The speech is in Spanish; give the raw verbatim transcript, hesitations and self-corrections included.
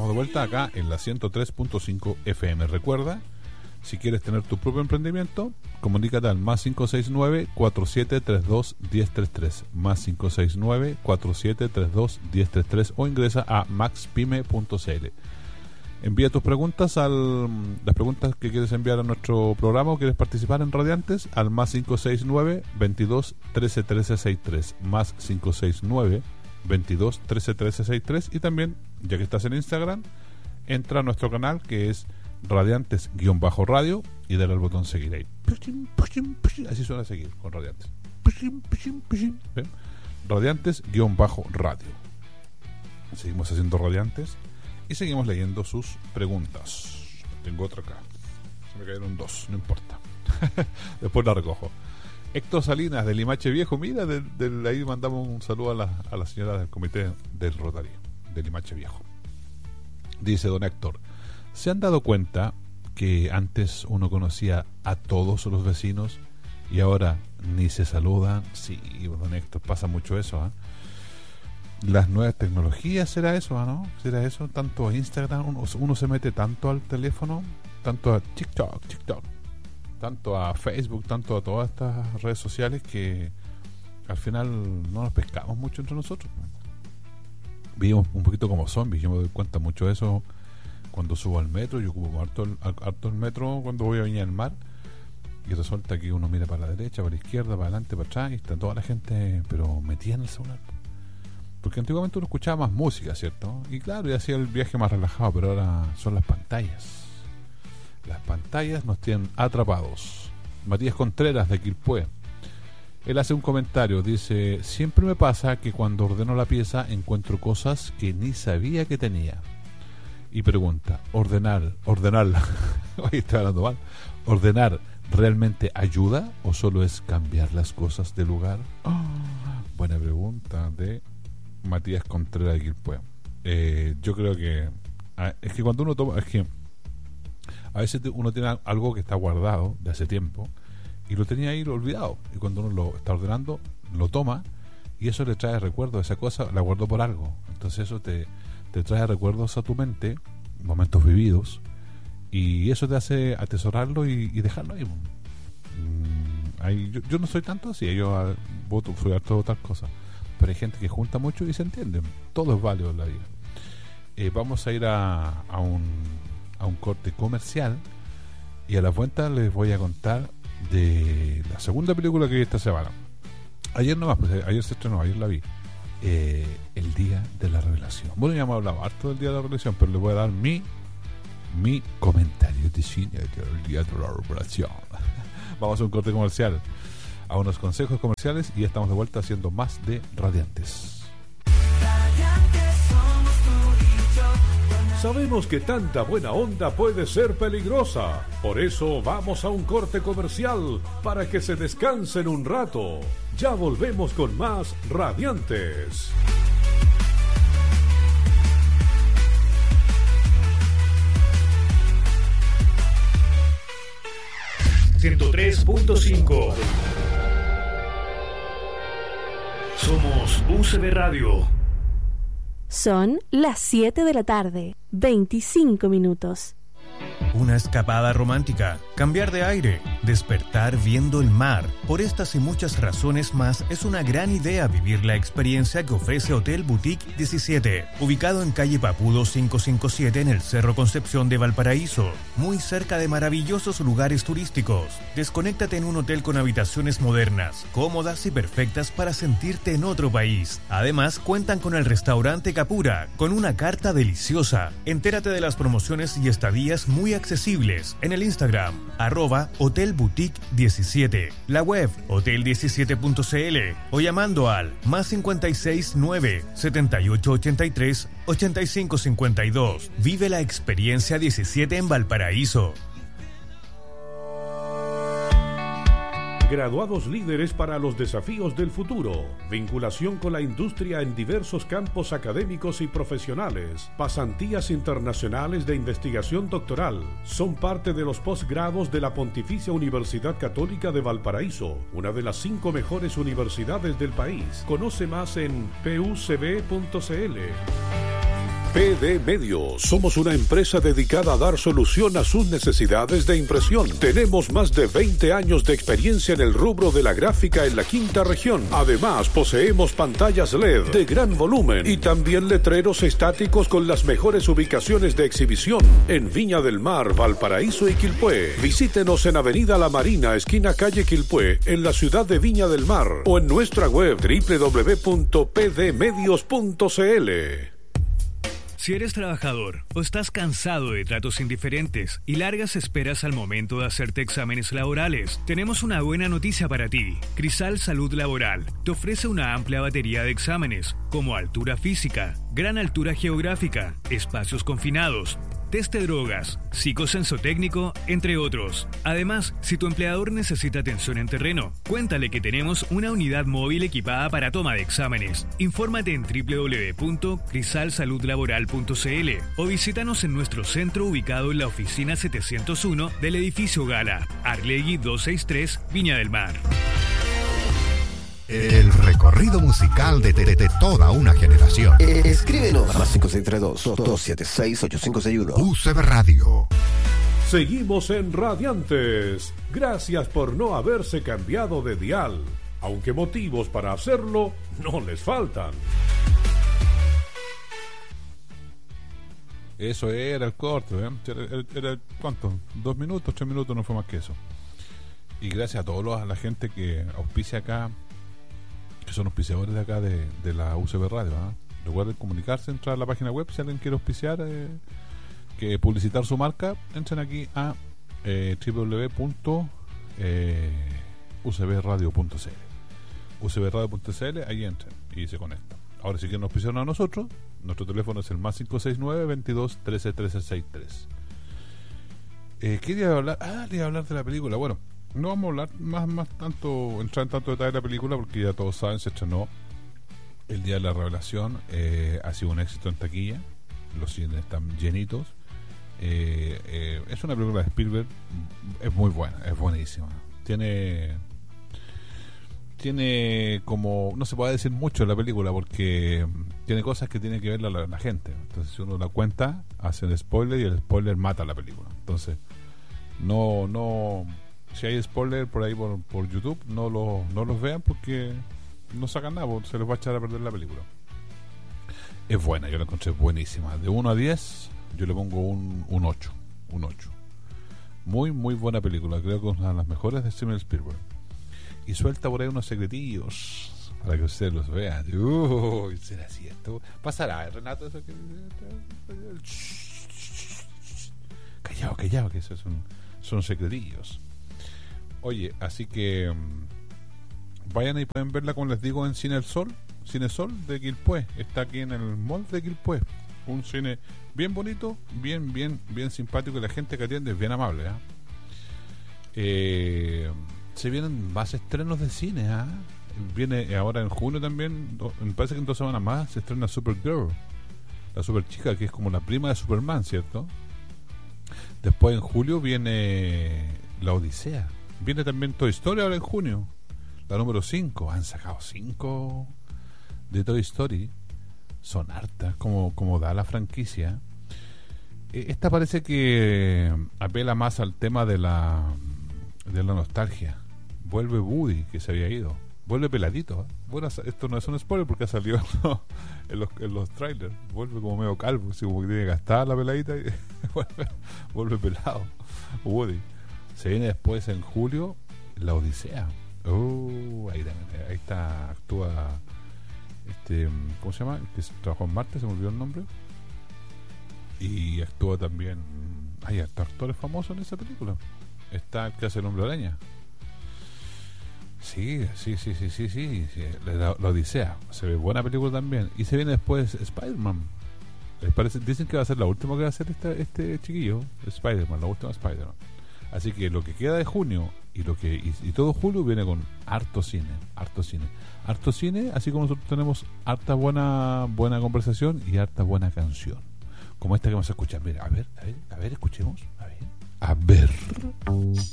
estamos de vuelta acá en la ciento tres punto cinco F M. Recuerda, si quieres tener tu propio emprendimiento, comunícate al más cinco seis nueve, cuatro siete tres dos, uno cero tres tres, más cinco seis nueve, cuatro siete tres dos, uno cero tres tres, o ingresa a max pyme punto c l. Envía tus preguntas, al las preguntas que quieres enviar a nuestro programa o quieres participar en Radiantes al más cinco seis nueve, veintidós, trece, trece, sesenta y tres, más cinco seis nueve, veintidós, trece, trece, sesenta y tres. Y también, ya que estás en Instagram, entra a nuestro canal que es Radiantes-radio y dale al botón seguir ahí. Así suena seguir con Radiantes. ¿Ven? Radiantes-radio. Seguimos haciendo Radiantes y seguimos leyendo sus preguntas. Tengo otra acá. Se me cayeron dos, no importa. Después la recojo. Héctor Salinas, del Limache Viejo. Mira, de, de ahí mandamos un saludo a la, a la señora del comité del Rotary, del Limache Viejo. Dice don Héctor: ¿se han dado cuenta que antes uno conocía a todos los vecinos y ahora ni se saludan? Sí, don Héctor, pasa mucho eso, ¿eh? Las nuevas tecnologías, ¿será eso, no? ¿Será eso? Tanto a Instagram, uno, uno se mete tanto al teléfono, tanto a TikTok, TikTok, tanto a Facebook, tanto a todas estas redes sociales, que al final no nos pescamos mucho entre nosotros. Vivimos un poquito como zombies. Yo me doy cuenta mucho de eso cuando subo al metro. Yo ocupo harto el, harto el metro cuando voy a Viña del Mar, y resulta que uno mira para la derecha, para la izquierda, para adelante, para atrás, y está toda la gente pero metida en el celular. Porque antiguamente uno escuchaba más música, ¿cierto? Y claro, y hacía el viaje más relajado, pero ahora son las pantallas. Las pantallas nos tienen atrapados. Matías Contreras, de Quilpué, él hace un comentario, dice: siempre me pasa que cuando ordeno la pieza encuentro cosas que ni sabía que tenía. Y pregunta: ordenar, ordenarla, hoy estoy hablando mal, ¿ordenar realmente ayuda o solo es cambiar las cosas de lugar? Oh, buena pregunta de Matías Contreras de Quilpué. Eh, yo creo que es que cuando uno toma, es que a veces uno tiene algo que está guardado de hace tiempo y lo tenía ahí olvidado, y cuando uno lo está ordenando lo toma y eso le trae recuerdos. Esa cosa la guardó por algo, entonces eso te, te trae recuerdos a tu mente, momentos vividos, y eso te hace atesorarlo y, y dejarlo ahí. Mm, ahí yo, yo no soy tanto así, yo voto, soy harto de otras cosas, pero hay gente que junta mucho y se entiende. Todo es válido en la vida. Eh, vamos a ir a, a un a un corte comercial y a la vuelta les voy a contar de la segunda película que vi esta semana. Ayer nomás, pues ayer se estrenó, ayer la vi. Eh, el Día de la Revelación. Bueno, ya hemos hablado harto del Día de la Revelación, pero les voy a dar mi mi comentario de cine del Día de la Revelación. Vamos a un corte comercial, a unos consejos comerciales, y ya estamos de vuelta haciendo más de Radiantes. Sabemos que tanta buena onda puede ser peligrosa, por eso vamos a un corte comercial para que se descansen un rato. Ya volvemos con más Radiantes. ciento tres punto cinco. Somos U C B Radio. Son las siete de la tarde, veinticinco minutos. Una escapada romántica, cambiar de aire, despertar viendo el mar. Por estas y muchas razones más, es una gran idea vivir la experiencia que ofrece Hotel Boutique diecisiete, ubicado en calle Papudo quinientos cincuenta y siete en el Cerro Concepción de Valparaíso, muy cerca de maravillosos lugares turísticos. Desconéctate en un hotel con habitaciones modernas, cómodas y perfectas para sentirte en otro país. Además, cuentan con el restaurante Capura, con una carta deliciosa. Entérate de las promociones y estadías muy accesibles en el Instagram, arroba Hotel Boutique diecisiete, la web hotel diecisiete punto c l o llamando al más cincuenta y seis nueve, setenta y ocho ochenta y tres, ochenta y cinco cincuenta y dos. Vive la experiencia diecisiete en Valparaíso. Graduados líderes para los desafíos del futuro. Vinculación con la industria en diversos campos académicos y profesionales. Pasantías internacionales de investigación doctoral. Son parte de los posgrados de la Pontificia Universidad Católica de Valparaíso, una de las cinco mejores universidades del país. Conoce más en p u c b punto c l. P D Medios. Somos una empresa dedicada a dar solución a sus necesidades de impresión. Tenemos más de veinte años de experiencia en el rubro de la gráfica en la quinta región. Además, poseemos pantallas L E D de gran volumen y también letreros estáticos con las mejores ubicaciones de exhibición en Viña del Mar, Valparaíso y Quilpué. Visítenos en Avenida La Marina, esquina calle Quilpué, en la ciudad de Viña del Mar, o en nuestra web doble u doble u doble u punto p d medios punto c l. Si eres trabajador o estás cansado de tratos indiferentes y largas esperas al momento de hacerte exámenes laborales, tenemos una buena noticia para ti. Crisal Salud Laboral te ofrece una amplia batería de exámenes, como altura física, gran altura geográfica, espacios confinados, test de drogas, psicosensotécnico, entre otros. Además, si tu empleador necesita atención en terreno, cuéntale que tenemos una unidad móvil equipada para toma de exámenes. Infórmate en doble u doble u doble u punto crisal salud laboral punto c l o visítanos en nuestro centro ubicado en la oficina setecientos uno del edificio Gala, Arlegui doscientos sesenta y tres, Viña del Mar. El recorrido musical de, de, de toda una generación. Eh, escríbenos más cinco seis tres dos, dos siete seis, ocho cinco seis uno. U C B Radio. Seguimos en Radiantes. Gracias por no haberse cambiado de dial, aunque motivos para hacerlo no les faltan. Eso era el corto, ¿eh? Era, era, era ¿cuánto? Dos minutos, tres minutos, no fue más que eso. Y gracias a todos los, a la gente que auspicia acá, que son auspiciadores de acá de, de la U C B Radio, ¿eh? Recuerden comunicarse, entrar a la página web si alguien quiere auspiciar, eh, que publicitar su marca, entren aquí a eh, doble u doble u doble u punto u c b radio punto c l. u c b radio punto c l, ahí entren y se conectan. Ahora, si quieren auspiciar a nosotros, nuestro teléfono es el más cinco seis nueve, veintidós, trece, trece, sesenta y tres. Eh, quería hablar, ah, quería hablar de la película. Bueno, no vamos a hablar más, más tanto, entrar en tanto detalle de la película, porque ya todos saben, se estrenó el día de la revelación, eh, ha sido un éxito en taquilla, los cines están llenitos. Eh, eh, es una película de Spielberg, es muy buena, es buenísima. Tiene, tiene como, no se puede decir mucho en la película, porque tiene cosas que tiene que ver la, la, la gente. Entonces, si uno la cuenta, hace el spoiler y el spoiler mata la película. Entonces, no, no. Si hay spoiler por ahí por, por YouTube, no, lo, no los vean, porque no sacan nada, se les va a echar a perder la película. Es buena, yo la encontré buenísima. De uno a diez, yo le pongo un, un ocho. Un ocho. Muy, muy buena película. Creo que es una de las mejores de Steven Spielberg. Y suelta por ahí unos secretillos para que ustedes los vean. Uy, ¿será cierto? ¿Pasará, Renato? Eso que... Callado, callado, que esos son, son secretillos. Oye, así que um, vayan y pueden verla, como les digo, en Cine El Sol, Cine Sol de Quilpué. Está aquí en el mall de Quilpué. Un cine bien bonito, bien, bien, bien simpático, y la gente que atiende es bien amable, ¿eh? Eh, se vienen más estrenos de cine, ¿eh? Viene ahora en junio también, do, me parece que en dos semanas más se estrena Supergirl, la super chica, que es como la prima de Superman, ¿cierto? Después en julio viene La Odisea. Viene también Toy Story ahora en junio, la número cinco. Han sacado cinco de Toy Story. Son hartas, como, como da la franquicia. Esta parece que apela más al tema de la de la nostalgia. Vuelve Woody, que se había ido. Vuelve peladito, ¿eh? Bueno, esto no es un spoiler porque ha salido ¿no? en los, en los trailers. Vuelve como medio calvo, así como que tiene gastada la peladita y vuelve, vuelve pelado Woody. Se viene después en julio La Odisea. Uh, ahí, ahí está, actúa este, ¿cómo se llama? El que trabajó en Marte, se me olvidó el nombre. Y actúa también, hay actores famosos en esa película. Está el que hace el Hombre Araña. Sí, sí, sí, sí, sí, sí, sí. La, la Odisea. Se ve buena película también. Y se viene después Spider-Man. Les parece, dicen que va a ser la última que va a hacer este, este chiquillo, Spider-Man, la última Spider-Man. Así que lo que queda de junio y lo que y, y todo julio viene con harto cine, harto cine, harto cine, así como nosotros tenemos harta buena buena conversación y harta buena canción, como esta que vamos a escuchar. Mira, a ver, a ver, a ver, escuchemos, a ver, a ver.